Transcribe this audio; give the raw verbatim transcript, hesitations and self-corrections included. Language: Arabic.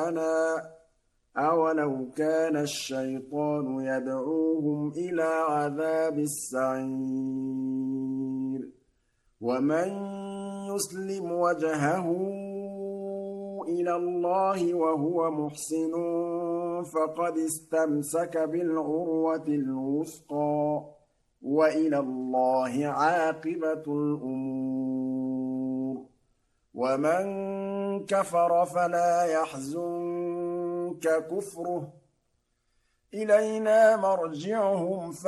ربنا أولو كان الشيطان يدعوهم إلى عذاب السعير ومن يسلم وجهه إلى الله وهو محسن فقد استمسك بالعروة الوثقى وإلى الله عاقبة الأمور ومن كفر فلا يحزنك كفره إلينا مرجعهم